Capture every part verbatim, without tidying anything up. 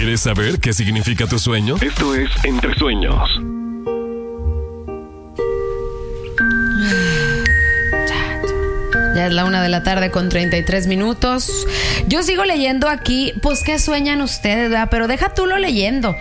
¿Quieres saber qué significa tu sueño? Esto es Entre Sueños. Ya es la una de la tarde con treinta y tres minutos. Yo sigo leyendo aquí, pues qué sueñan ustedes, ¿verdad? Pero deja tú lo leyendo,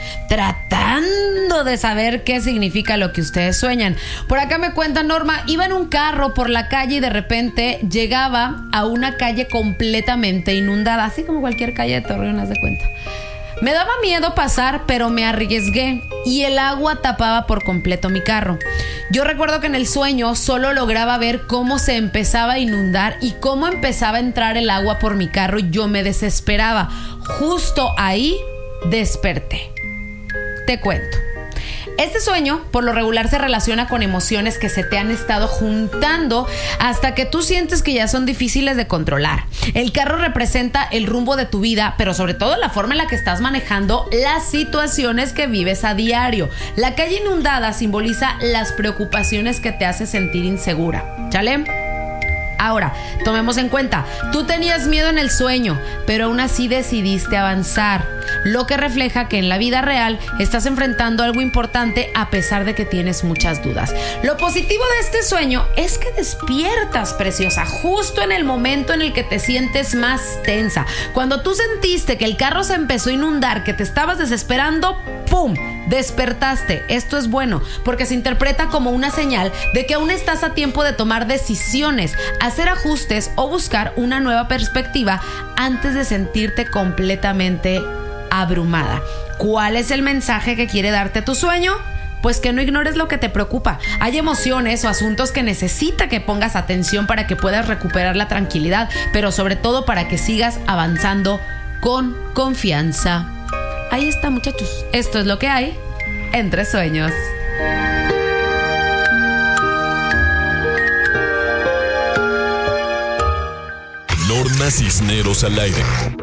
tratando de saber qué significa lo que ustedes sueñan. Por acá me cuenta Norma, iba en un carro por la calle y de repente llegaba a una calle completamente inundada, así como cualquier calle de Torreón, haz de cuenta. Me daba miedo pasar, pero me arriesgué y el agua tapaba por completo mi carro. Yo recuerdo que en el sueño solo lograba ver cómo se empezaba a inundar y cómo empezaba a entrar el agua por mi carro y yo me desesperaba. Justo ahí desperté. Te cuento. Este sueño, por lo regular, se relaciona con emociones que se te han estado juntando hasta que tú sientes que ya son difíciles de controlar. El carro representa el rumbo de tu vida, pero sobre todo la forma en la que estás manejando las situaciones que vives a diario. La calle inundada simboliza las preocupaciones que te hace sentir insegura. ¿Chale? Ahora, tomemos en cuenta, tú tenías miedo en el sueño, pero aún así decidiste avanzar, lo que refleja que en la vida real estás enfrentando algo importante a pesar de que tienes muchas dudas. Lo positivo de este sueño es que despiertas, preciosa, justo en el momento en el que te sientes más tensa. Cuando tú sentiste que el carro se empezó a inundar, que te estabas desesperando, ¡pum!, despertaste. Esto es bueno porque se interpreta como una señal de que aún estás a tiempo de tomar decisiones, hacer ajustes o buscar una nueva perspectiva antes de sentirte completamente abrumada. ¿Cuál es el mensaje que quiere darte tu sueño? Pues que no ignores lo que te preocupa. Hay emociones o asuntos que necesita que pongas atención para que puedas recuperar la tranquilidad, pero sobre todo para que sigas avanzando con confianza. Ahí está, muchachos. Esto es lo que hay Entre Sueños. Norma Cisneros al aire.